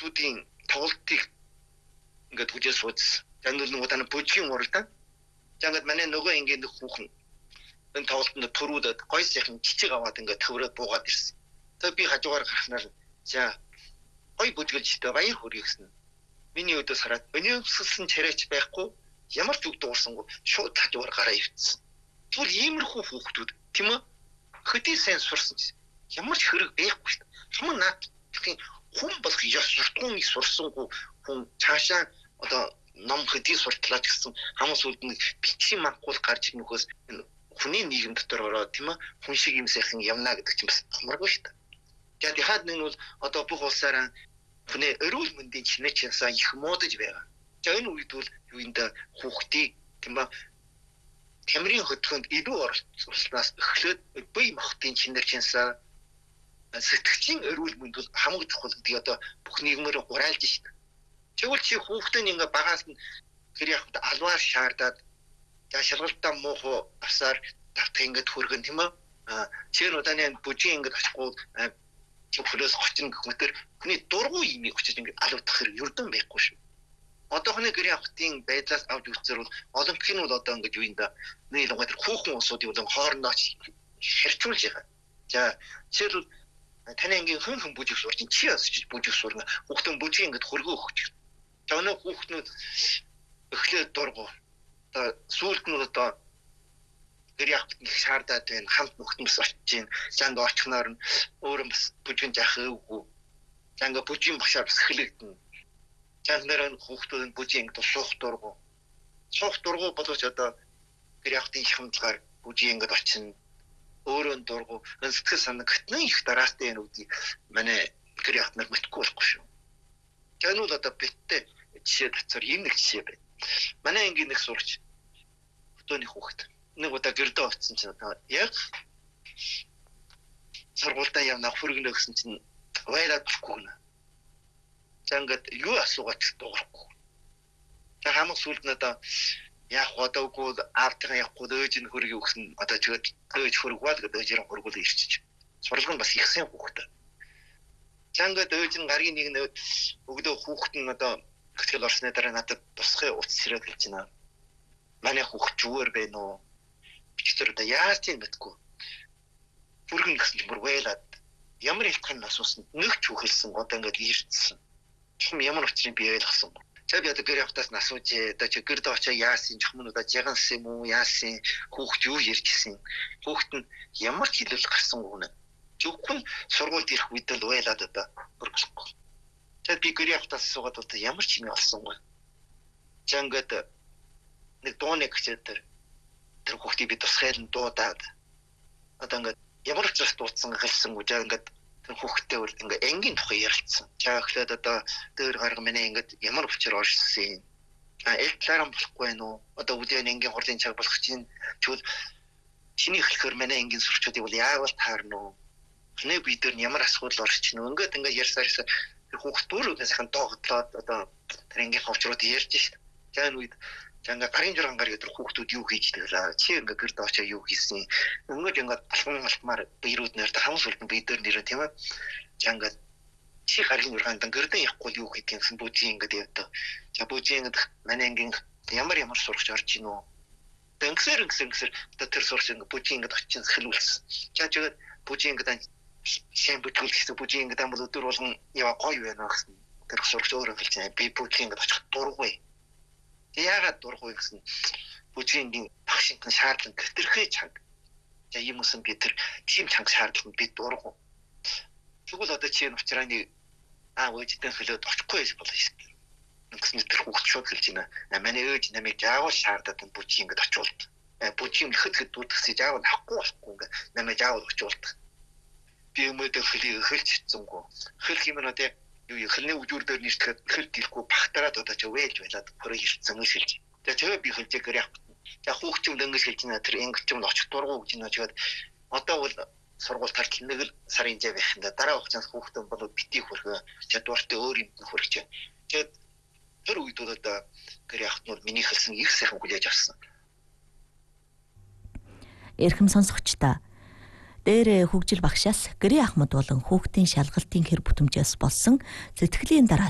хүүхдүүдийн тоглолтыг ингээд хүжээс суудсан. Тэнд нэг удаа бүжгийн уралдаан. Жангад манай нөгөө ангийн хүүхэн энэ тоглолтод төрүүлээд гой сайхан жижиг аваад ингээд төврөөд буугаад ирсэн. Тэгээ би хажуугаар гарахнаар за гой бүжгэлжтэй баяр хүргэе гэсэн. Миний өдөөс хараад өнөөсөлсөн чарайч байхгүй ямар ч үг дуурсангүй шууд хажуугаар гараа ивцсэн. Зүгээр иймэрхүү хүүхдүүд тийм үү? Хөдий сайн сурсан ч ямар ч хэрэг байхгүй шүү дээ. Хамаг наад хүн болох ёс суртахууныг сурсангүй хүн цаашаа одоо ном хөдий суртлаач гэсэн хамаг сүлд нэг бичгийн мангуул гарч ирнөхөөс хүний нийгэм дотор ороод тийм ээ хүн шиг юм сайхан явна гэдэг чинь бас хамааргүй шүү дээ. Тэгээд яхад нэг нь бол одоо бүх улсаараа хүний эрүүл мэндийн чинээчээсээ их муудаж байгаа. За энэ үед бол юу юм да хүүхдийг тийм ээ Тамирын хөтгөнд илүү оролцуулснаас эхлээд бие махбодын чинээчээсээ сэтгчийн эрүүл мэнд бол хамаг чухал гэдэг одоо бүх нийгмээр хураалж шүү дээ. Тэгвэл чи хүүхдээ ингээ багаас нь тэр яг алваар шаардаад за шалгалтаа муухай авсаар тавтах ингээд хүргэн тийм ээ. Чин удааны бүжгийн ингээд очихгүй чи хөлөөс гочин гэх мэтэр хүний дургуй имийг очиж ингээд алуудах хэрэг юрдан байхгүй шүү. Одоохны гэрийн авахтын байдлаас авч үзсээр бол олимпик нь бол одоо ингээд юу юм да нэг л гоо хүүхэн улсуудын болон хоорондоо хэрчүүлж байгаа. За жишээл таны ангийн хүн бүжиг сурч чи ясч бүжиг сурна хүүхдэн бүжиг ингээд хөргөө өгч. За өнөө хүүхднүүд эхлээд дургу одоо сүүлд нь одоо гэр явахт их шаардаад байна хамт нөхдөмс очиж гин занга очихноор нь өөрөө бас бүжгийн заах өвгүй занга бүжгийн багшаар бас хэлэгдэн зангаар нь хүүхдүүд нь бүжгийн ингээд суух дургу болооч одоо гэр явахтын хямдгаар бүжгийн ингээд очино өөрөө дургу сэтгэл санаа гэтэн их дараастай энэ үгдий манай гэр явахт нар мэдгүй болохгүй шүү. Тэр нь бол одоо биттэй жишээ татвар юм нэг жишээ байна. Манай ангийн нэг сурч өдөөний хүүхэд нэг удаа гэрдээ очсон чинь яг сургуультай явна хүргэнэ гэсэн чинь вайлаад болохгүй нэ. Зангад юу асуугаад дуурахгүй. За хамаг сүлд нь одоо яг одоогүй аавтайгаа явахгүй өөж нь хөргий өгсөн одоо чигээд өөж хөргваад гэдэг өөжрөө хөргүүл ирчих. Сурлага нь бас их сайн хүүхэд. Зангад өөж нь гаргийн нэг нь өгдөө хүүхэд нь одоо гэтэл орсны дараа надад тусгай утас сэрээд хэлж байна. Манай хүүхэд зүгээр байна уу? Бичтэр одоо яаж юм гэдэггүй. Бүргэн гэсэн бүр вайлаад ямар хэлтхэн асуусан нэг ч үхэлсэн одоо ингээд ирдсэн. Чим ямар учрын би ойлгосон. За би одоо гэр явахтаас асууж одоо чи гэрдээ очоо яасан чухмын удаа жаганс юм уу яасан хүүхэд юу ярьжсэн. Хүүхэд нь ямар ч хэлэл гарсан гүнэ. Зөвхөн сургуульд ирэх үед л вайлаад одоо бүргэлэхгүй. За би гэр явахтаас асуугаад одоо ямар ч юм олсон гоо. За ингээд нэг дууны гिचээр тэр хүүхдийг би тусгайлан дуудаад одоо ингээд ямар ч зас дуудсан хэлсэнгүй жаа ингээд тэр хүүхдтэй бол ингээд энгийн тухай ярилцсан. За эхлээд одоо дээр гарга миний ингээд ямар өвчөр оршсон. Элтлаараа болохгүй байна уу? Одоо үдийн энгийн хурлын цаг болох чинь чүл чиний эхлэхээр манай энгийн сурчдыг бол яавал таарна уу? Хинэ бид нар ямар асуудал орчихно ингээд ярьсаар тэр хүүхд бүрээс сайхан доогдлоод одоо тэр энгийн хавчрууд ярьж шít. За энэ үед занга гарын жургангаар гэдэг хүүхдүүд юу хийж байгаа чи ингээ гэрд очоо юу хийсэн ингээд алхмаар биерүүд нэрт хамс үлдэн бид нар нэрэ тийм ээ занга чи гарын жургаанд гэрдэн явахгүй юу хийх гэсэн бүжгийн ингээд явдаг. За бүжгийн ингээд манай ангийн ямар сурагч орж ийн үү тэнгэр одоо тэр сурагч ингээд бүжгийн ингээд очин хэлүүлсэн. За тэгээд бүжгийн ингээд сайн бүжгэлсэн бүжгийн ингээд бол өдөр болгон яа гоё байна гэсэн тэр сурагч өөрөө хэлж байгаа би бүжгийн ингээд очих дургүй. Яагаад дургүй гэсэн бүжгийн багшинтан шаардлага гэтэрхээ чанга. За юм усан би тэр тийм чанга шаардлага би дургүй. Тэгвэл одоо чи энэ учраас өөжтэй хөлөөд очихгүй болно шүү дээ. Ингэсэн тэр хүүхд шууд хэлж байна. Манай өөж намайг заавал шаардаад энэ бүжгийн ингэж очуулт. Бүжгийн ихэд дүүдгсэж заавал авахгүй болохгүй ингээ намайг заавал очуулт. Би өмөдөө хөлийг эхэлж хитсэнгүү. Хөл юм надад эхлэний үжүүр дээр нэртгэхэд хөл дэлгүй багтараад одоо ч вээлж байлаад хөрөө хилцсэн шилж. Тэгээ би хөлжээгэр яг. За хүүхчим дөнгөж хэлж байна тэр ингэчм очих дургу гэж нөөчгээд одоо бол сургууль тартал нэг л сарын жав байхында дараа хугацаанд хүүхдэн болоод битгий хөргөө чадвартай өөр юмд хүрэж байна. Тэгээд тэр үед бол одоо гэр явахтнууд миний хэлсэн их сайхан хүлээж авсан. Эрхэм сонсогчдаа дээр хөгжил багшаас Гэрээ Ахмад болон хүүхдийн шалгалтын хэр бүтэмжээс болсон сэтгэлийн дараа